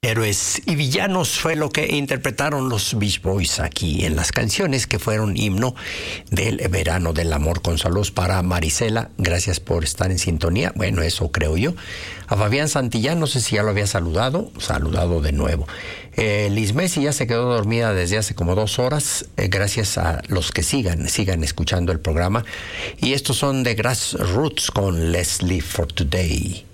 Héroes y villanos fue lo que interpretaron los Beach Boys aquí en las canciones que fueron himno del verano del amor. Con saludos para Marisela, gracias por estar en sintonía. Bueno, eso creo yo. A Fabián Santillán, no sé si ya lo había saludado de nuevo. Liz Messi ya se quedó dormida desde hace como 2 horas. Gracias a los que sigan escuchando el programa. Y estos son de Grassroots con Let's Live for Today.